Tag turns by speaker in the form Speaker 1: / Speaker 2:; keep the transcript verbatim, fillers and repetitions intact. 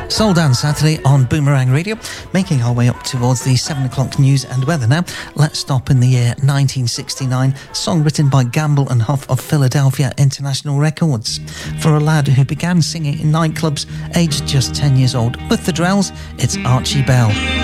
Speaker 1: Soul Dance Saturday on Boomerang Radio, making our way up towards the seven o'clock news and weather now. Let's stop in the year nineteen sixty-nine, song written by Gamble and Huff of Philadelphia International Records. For a lad who began singing in nightclubs aged just ten years old with the Drells, it's Archie Bell.